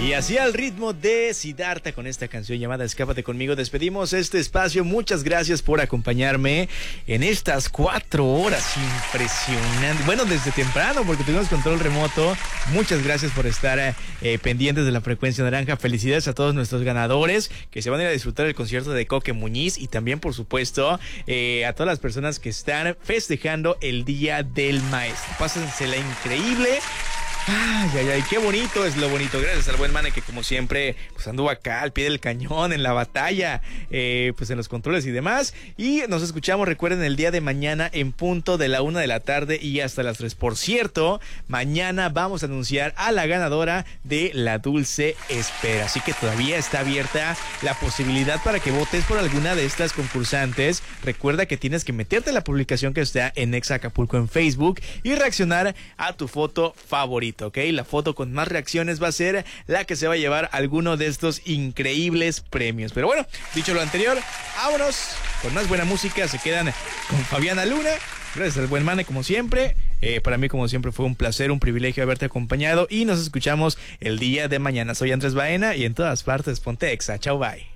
Y así al ritmo de Siddhartha con esta canción llamada Escápate conmigo, despedimos este espacio. Muchas gracias por acompañarme en estas 4 horas impresionantes. Bueno, desde temprano porque tuvimos control remoto. Muchas gracias por estar pendientes de la frecuencia naranja. Felicidades a todos nuestros ganadores que se van a ir a disfrutar el concierto de Coque Muñiz y también, por supuesto, a todas las personas que están festejando el Día del Maestro. Pásensela increíble. Ay, qué bonito es lo bonito. Gracias al buen Mane que como siempre pues anduvo acá al pie del cañón en la batalla, pues en los controles y demás. Y nos escuchamos, recuerden, el día de mañana en punto de la 1 de la tarde y hasta las 3. Por cierto, mañana vamos a anunciar a la ganadora de La Dulce Espera, así que todavía está abierta la posibilidad para que votes por alguna de estas concursantes. Recuerda que tienes que meterte en la publicación que está en Exa Acapulco en Facebook y reaccionar a tu foto favorita. ¿Ok? La foto con más reacciones va a ser la que se va a llevar alguno de estos increíbles premios. Pero bueno, dicho lo anterior, vámonos con más buena música. Se quedan con Fabiana Luna. Gracias al buen Mane como siempre. Para mí como siempre fue un placer, un privilegio haberte acompañado y nos escuchamos el día de mañana. Soy Andrés Baena y en todas partes ponte Exa. Chau, bye.